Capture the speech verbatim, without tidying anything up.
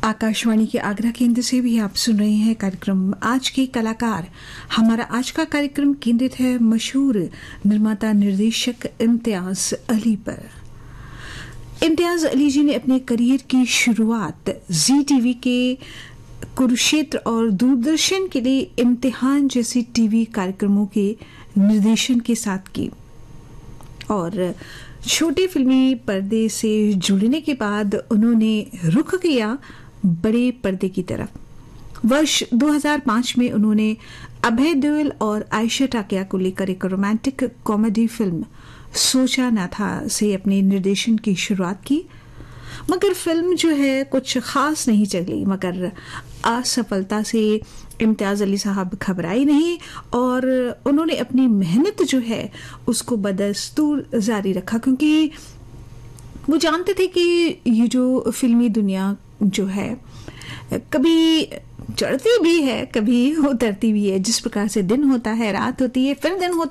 आकाशवाणी के आगरा केंद्र से भी आप सुन रहे हैं कार्यक्रम आज के कलाकार। हमारा आज का कार्यक्रम केंद्रित है मशहूर निर्माता निर्देशक इम्तियाज अली पर। इम्तियाज अली जी ने अपने करियर की शुरुआत जी टीवी के कुरुक्षेत्र और दूरदर्शन के लिए इम्तिहान जैसी टीवी कार्यक्रमों के निर्देशन के साथ की और छोटे फिल्मी पर्दे से जुड़ने के बाद उन्होंने रुख किया बड़े पर्दे की तरफ। वर्ष दो हज़ार पाँच में उन्होंने अभय देओल और आयशा टाकिया को लेकर एक रोमांटिक कॉमेडी फिल्म सोचा न था से अपने निर्देशन की शुरुआत की, मगर फिल्म जो है कुछ खास नहीं चली। मगर असफलता से इम्तियाज अली साहब घबराए नहीं और उन्होंने अपनी मेहनत जो है उसको बदस्तूर जारी रखा, क्योंकि वो जानते थे कि ये जो फिल्मी दुनिया जो है कभी चढ़ती भी है कभी उतरती भी है। जिस प्रकार से दिन होता है रात होती है फिर दिन होता